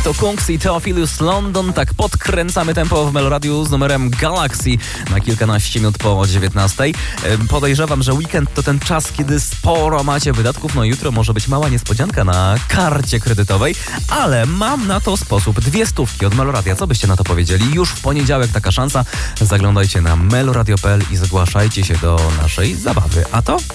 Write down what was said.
To Kungs i Theophilus London. Tak podkręcamy tempo w Meloradiu z numerem Galaxy na kilkanaście minut po 19. Podejrzewam, że weekend to ten czas, kiedy sporo macie wydatków. No jutro może być mała niespodzianka na karcie kredytowej, ale mam na to sposób. 200 od Meloradia. Co byście na to powiedzieli? Już w poniedziałek taka szansa. Zaglądajcie na meloradio.pl i zgłaszajcie się do naszej zabawy. A to